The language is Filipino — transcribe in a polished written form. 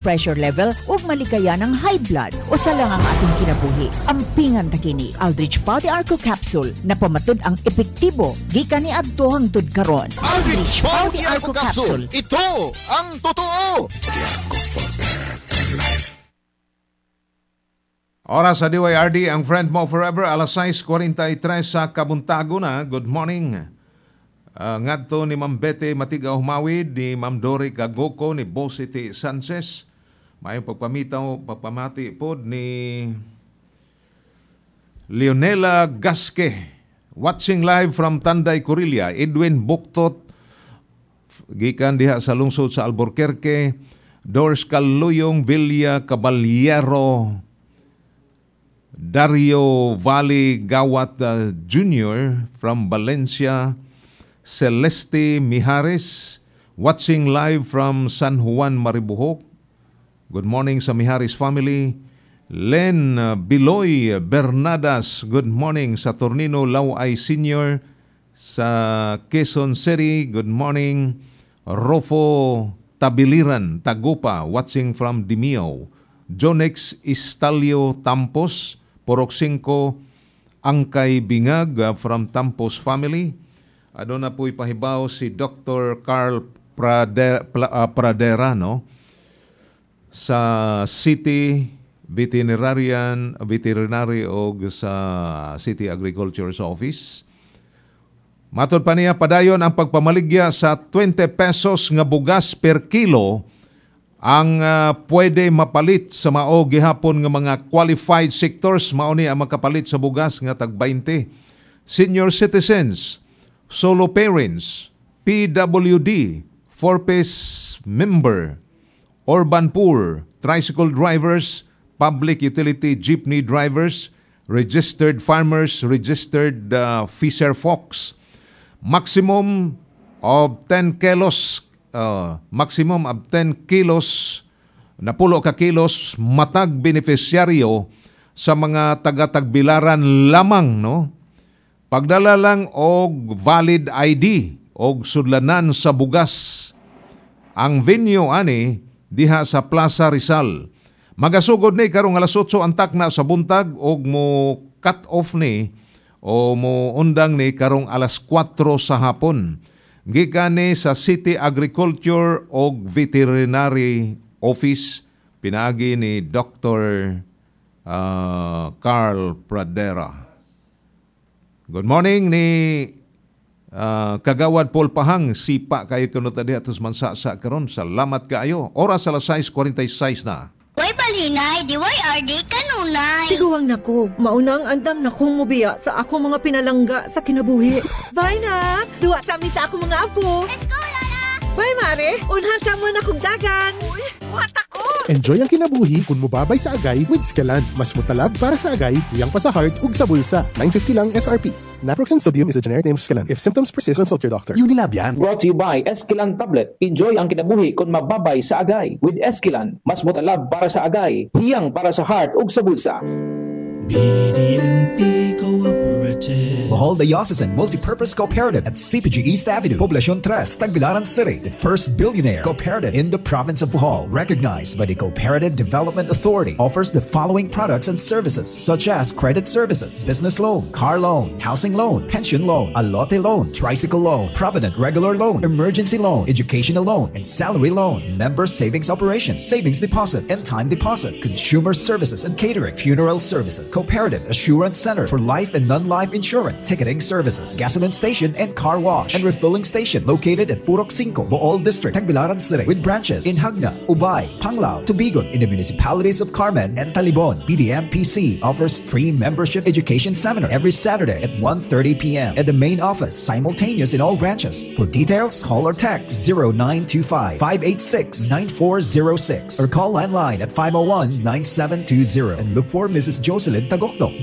pressure level ug malikaya ng high blood o sa lang ang atong kinabuhi. Ampingan ta kini Aldrich Body Arco Capsule na pamatud ang epektibo gikan ni adto hangtod karon. Aldrich Body Arco Capsule. Ito ang totoo. Oras sa DYRD, ang friend mo forever, alas 6:43 sa kabuntago na. Good morning. Ngadto ni Ma'am Betty Matigaw Humawid, ni Ma'am Dory Gagoko, ni Bosity Sanchez. May pagpamati po ni Leonela Gasque. Watching live from Tanday, Corillo. Edwin Buktot, gikan diha sa lungsod sa Albuquerque. Doris Caluyong Villa Caballero. Dario Valley Gawat Jr. from Valencia. Celeste Mijares, watching live from San Juan, Maribojoc. Good morning sa Mijares family. Len Biloy Bernadas, good morning sa Tornino Lauay Senior sa Quezon City. Good morning. Rofo Tabiliran, Tagupa, watching from Dimio. Jonex Istalio Tampos, Porok 5, Angkay Bingag from Tampos family. Ano na po ipahibaw si Dr. Carl Pradera, no? Sa City Veterinary o sa City Agriculture's Office. Matod pa niya, padayon ang pagpamaligya sa 20 pesos nga bugas per kilo ang pwede mapalit sa mao gihapon nga mga qualified sectors. Mao ni ang makapalit sa bugas nga tag 20. Senior citizens, solo parents, PWD, 4-piece member, urban poor, tricycle drivers, public utility jeepney drivers, registered farmers, registered fisher folks. Maximum of 10 kilos, napulo ka kilos matag beneficiaryo sa mga taga-tagbilaran lamang, no? Pagdala lang og valid ID og sudlanan sa bugas. Ang venue ani diha sa Plaza Rizal. Magasugod ni karong alas 8 ang takna sa buntag og mo cut off ni o mo undang ni karong alas 4 sa hapon. Gikan ni sa City Agriculture og Veterinary Office pinaagi ni Dr. Carl Pradera. Good morning ni Kagawad Paul Pahang, sipa kayo kuno tadi atus mansasa karon. Salamat kaayo. Oras alas 6:46 na. Way balingay, DYRD kanunay. Tiguang nako, maunang andam na kong mubiya sa ako mga pinalangga sa kinabuhi. Bye na, duwa sa amin sa ako mga apo. Let's go, Lola! Bye Mare, unhan sa mo na kong dagan. Uy, buhat ako. Enjoy ang kinabuhi kung mubabay sa agay with Scalan. Mas mutalab para sa agay, tuyang pa sa heart ug sa bulsa. $9.50 lang SRP. Naproxen sodium is a generic name of Scalan. If symptoms persist, consult your doctor. Unilab yan. Brought to you by Esquilan Tablet. Enjoy ang kinabuhi kung mababay sa agay. With Esquilan, mas mutalab para sa agay, hiyang para sa heart ug sa bulsa. BDMP Cooperative. Bohol Diocesan Multipurpose Cooperative at CPG East Avenue, Poblacion 3, Tagbilaran City. The first billionaire cooperative in the province of Bohol, recognized by the Cooperative Development Authority, offers the following products and services such as credit services, business loan, car loan, housing loan, pension loan, alote loan, tricycle loan, provident regular loan, emergency loan, educational loan, and salary loan, member savings operations, savings deposits, and time deposit, consumer services and catering, funeral services, Cooperative Assurance Center for life and non-life insurance, ticketing services, gasoline station and car wash, and refilling station located at Purok 5, Bohol District, Tagbilaran City, with branches in Hagna, Ubay, Panglao, Tubigon, in the municipalities of Carmen and Talibon. BDMPC offers free membership education seminar every Saturday at 1:30 p.m. at the main office, simultaneous in all branches. For details, call or text 0925-586-9406 or call landline at 501-9720 and look for Mrs. Jocelyn Tagokdo.